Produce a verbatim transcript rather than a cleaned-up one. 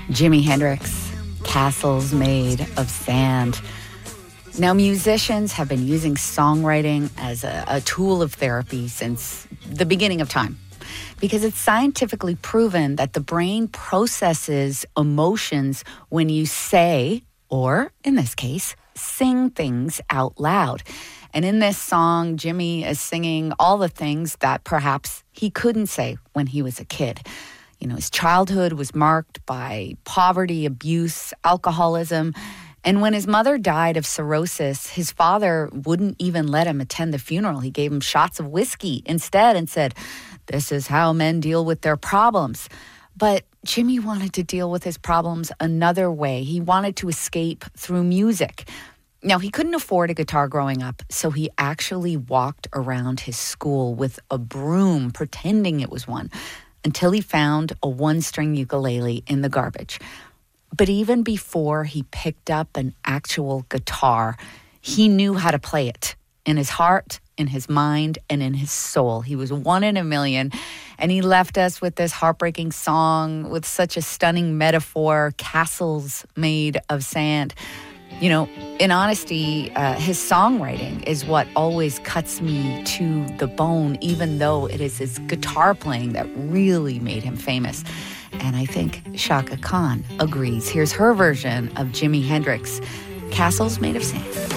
Jimi Hendrix, Castles Made of Sand. Now, musicians have been using songwriting as a, a tool of therapy since the beginning of time, because it's scientifically proven that the brain processes emotions when you say, or in this case, sing things out loud. And in this song, Jimi is singing all the things that perhaps he couldn't say when he was a kid. You know, his childhood was marked by poverty, abuse, alcoholism. And when his mother died of cirrhosis, his father wouldn't even let him attend the funeral. He gave him shots of whiskey instead and said, "This is how men deal with their problems." But Jimi wanted to deal with his problems another way. He wanted to escape through music. Now, he couldn't afford a guitar growing up, so he actually walked around his school with a broom, pretending it was one, until he found a one-string ukulele in the garbage. But even before he picked up an actual guitar, he knew how to play it in his heart, in his mind, and in his soul. He was one in a million, and he left us with this heartbreaking song with such a stunning metaphor, Castles Made of Sand. You know, in honesty, uh, his songwriting is what always cuts me to the bone, even though it is his guitar playing that really made him famous. And I think Chaka Khan agrees. Here's her version of Jimi Hendrix, Castles Made of Sand.